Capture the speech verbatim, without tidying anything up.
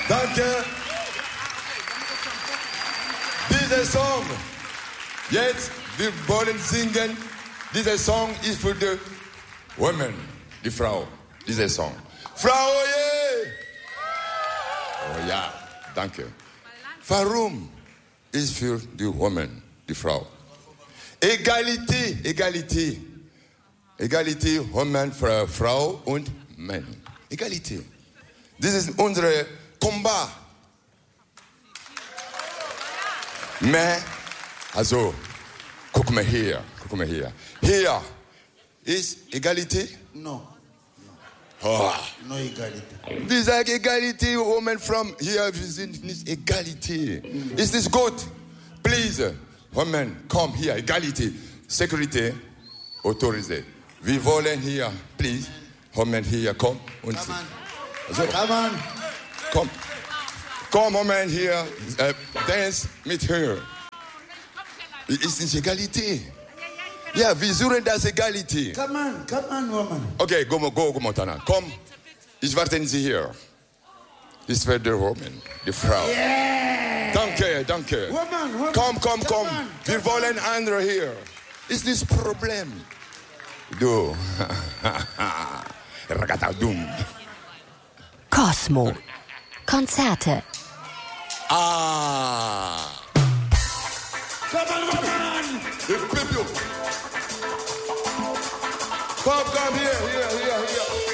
Danke. Dieser Song, jetzt, wir wollen singen. Dieser Song ist für die Women, die Frau. Dieser Song. Frau, oje! Oh ja, danke. Warum ist für die Women, die Frau? Egalité, Egalité. Egalité, Women, Frau und Mann. Egalité. Das ist unser Combat. Mais, also, guck mal hier, guck mal hier. Hier ist Egalité? No. Oh. No Egalité. Wir sagen Egalité, Women from hier, wir sind nicht Egalité. Mm. Ist nicht gut? Please, Women, komm hier, Egalité. Security, autorisé. Wir wollen hier, please, Women hier, komm. Und Come on. Also, Come on. komm. Komm, Women hier, äh, dance mit her. Ist nicht Egalité. Ja, wir suchen das Egalité. Come on, come on, woman. Okay, go, go, go, Montana. Komm, ich warte Sie hier. Ist für die Woman, die Frau. Yeah. Danke, danke. Woman, woman. Komm, komm, komm. On, Wir wollen andere hier. Ist das Problem? Du. Ragatadum. Cosmo. Konzerte. Ah. Come on, woman. Komm, komm, hier, hier, hier, hier.